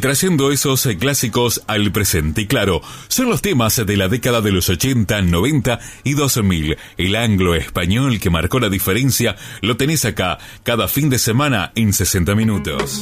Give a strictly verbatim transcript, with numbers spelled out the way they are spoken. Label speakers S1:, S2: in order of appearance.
S1: trayendo esos clásicos al presente. Y claro, son los temas de la década de los ochenta, noventa y dos mil. El anglo-español que marcó la diferencia lo tenés acá, cada fin de semana en sesenta minutos.